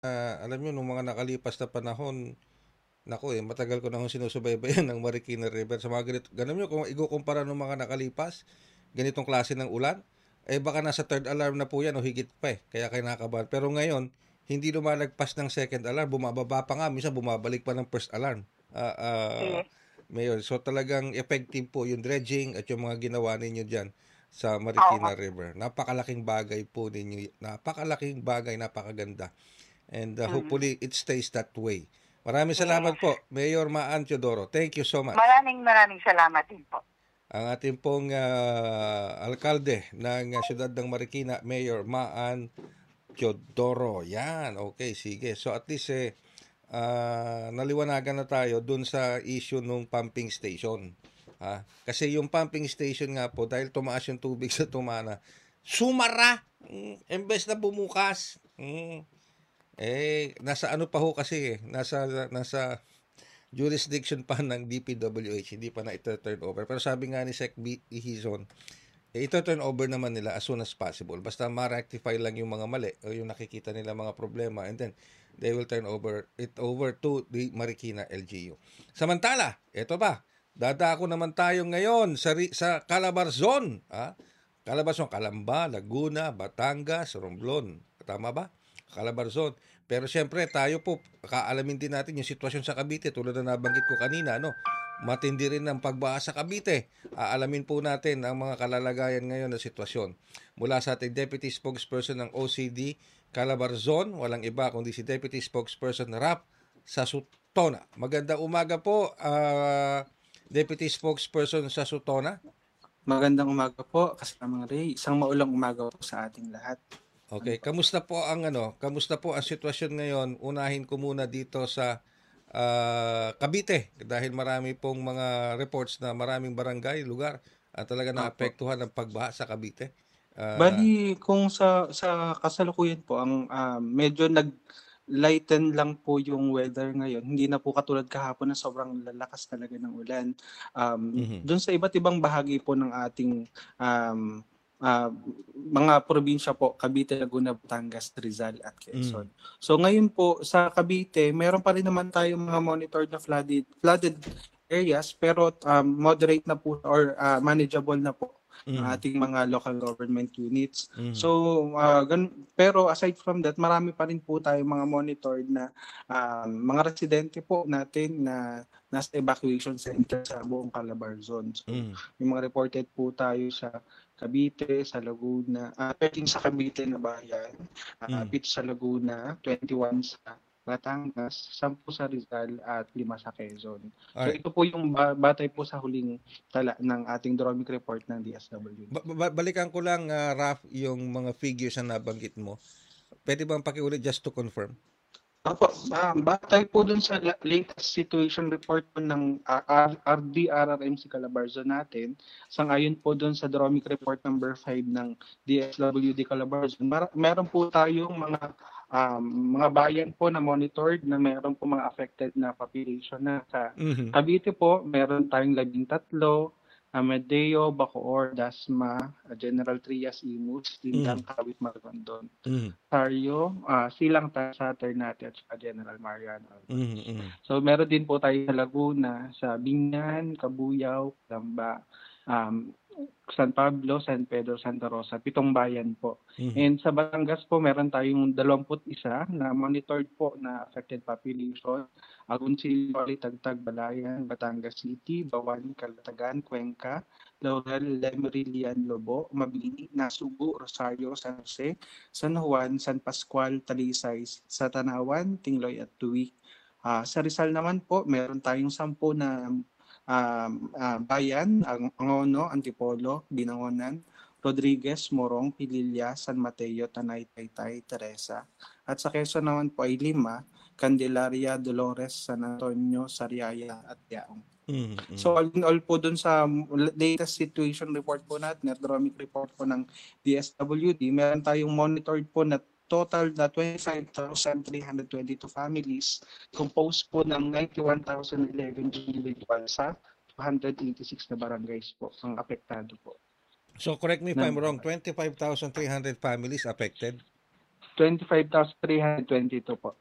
Alam niyo nung mga nakalipas na panahon, naku matagal ko na akong sinusubaybayan ng Marikina River sa mga ganito. Ganun niyo kung ikukumpara nung mga nakalipas, ganitong klase ng ulan, baka nasa third alarm na po yan o higit pa kaya kinakabahan. Pero ngayon, hindi lumalagpas ng second alarm, bumababa pa nga, minsan bumabalik pa ng first alarm. Ah, ah, Yes. Mayor, so talagang effective po yung dredging at yung mga ginawa ninyo dyan sa Oo nga. Marikina River. Napakalaking bagay po ninyo, napakalaking bagay, napakaganda. And Mm. hopefully it stays that way. Maraming Yes. salamat po, Mayor Maan Teodoro. Thank you so much. Maraming salamat din po. Ang ating pong alkalde ng siyudad ng Marikina, Mayor Maan Teodoro. Yan, okay, sige. So at least naliwanagan na tayo dun sa issue nung pumping station. Kasi yung pumping station nga po, dahil tumaas yung tubig sa Tumana, sumara! Embes na bumukas. Nasa ano pa ho kasi nasa jurisdiction pa ng DPWH, hindi pa na ito-turn over. Pero sabi nga ni Sec. Hizon, ito-turn over naman nila as soon as possible. Basta ma-rectify lang yung mga mali o yung nakikita nila mga problema, and then they will turn over to the Marikina LGU. Samantala, ito ba? Dadako naman tayo ngayon sa Calabarzon. Calabarzon, Calamba, Laguna, Batangas, Romblon. Tama ba? Calabarzon. Pero siyempre tayo po, kaalamin din natin yung sitwasyon sa Cavite tulad na nabanggit ko kanina, no? Matindi rin ang pagbaha sa Cavite. Aalamin po natin ang mga kalalagayan ngayon na sitwasyon. Mula sa ating Deputy Spokesperson ng OCD, Calabarzon, walang iba kundi si Deputy Spokesperson Rap Sasutona. Magandang umaga po, Deputy Spokesperson Sasutona. Magandang umaga po, kasamang Ray. Isang maulang umaga po sa ating lahat. Okay, kamusta po ang sitwasyon ngayon? Unahin ko muna dito sa Cavite dahil marami pong mga reports na maraming barangay, lugar at talaga Opo. naapektuhan ng pagbaha sa Cavite. Ah, Bali, kung sa kasalukuyan po, ang medyo lighten lang po yung weather ngayon. Hindi na po katulad kahapon na sobrang lalakas talaga ng ulan. mhm. Doon sa iba't ibang bahagi po ng ating um, mga probinsya po, Cavite, Laguna, Batangas, Rizal at Quezon. Mm. So ngayon po sa Cavite, meron pa rin naman tayong mga monitored na flooded areas, pero moderate na po or manageable na po ng Mm. ating mga local government units. Mm. So, pero aside from that, marami pa rin po tayong mga monitored na mga residente po natin na nasa evacuation center sa buong Calabarzon. So, Mm. may mga reported po tayo sa Cavite, sa Laguna, 13 sa Cavite na bayan, Mm. 8 sa Laguna, 21 sa Batangas, 10 sa Rizal at 5 sa Quezon. So Alright. ito po yung batay po sa huling tala ng ating Doromic report ng DSWD. Balikan ko lang, Raf, yung mga figures na nabanggit mo. Pwede bang pakiulit just to confirm? Opo, batay po dun sa latest situation report po ng RDRRMC Calabarzon natin, sangayon po dun sa Doromic Report number 5 ng DSWD Calabarzon, meron po tayong mga bayan po na monitored na meron po mga affected na population na sa Mhm. Cavite po, meron tayong 13, Amadeo, Bacoor, Dasma, General Trias, Imus, Mhm. Lindang, Kawit, Maragondon. Mhm. Ontario, Silang, sa Ternate at saka General Mariano Mhm. Alvarez. Mhm. So meron din po tayo sa Laguna, sa Binyan, Cabuyao, Lamba, um, San Pablo, San Pedro, Santa Rosa, 7 bayan po. Mhm. And sa Batangas po, meron tayong 21 na monitored po na affected population. Agoncillo, Tagtag, Balayan, Batangas City, Bawan, Calatagan, Cuenca, Laurel, Lemery, Lian, Lobo, Mabini, Nasubo, Rosario, San Jose, San Juan, San Pascual, Talisay, sa Tanawan, Tingloy at Tuwi. Sa Rizal naman po, meron tayong 10 na bayan, Angono, Antipolo, Binangonan, Rodriguez, Morong, Pililla, San Mateo, Tanay, Taytay, Teresa. At sa Quezon naman po ay 5, Candelaria, Dolores, San Antonio, Sariaya at Yaong. Mhm. Mhm. So all in all po dun sa latest situation report po natin, economic report po ng DSWD, meron tayong monitored po na total na 25,322 families, composed po ng 91,011 individuals sa 286 na barangays po ang apektado po So correct me if ng I'm wrong, 25,300 families affected. 25,322 po.